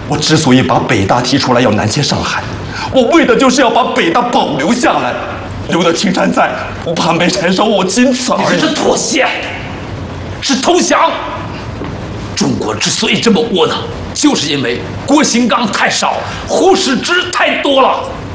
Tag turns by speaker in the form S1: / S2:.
S1: 我之所以把北大提出来要南迁上海，我为的就是要把北大保留下来，留得青山在，不怕没柴烧。我仅此而已。
S2: 这是妥协，是投降。中国之所以这么窝囊，就是因为郭新刚太少，胡适之太多了。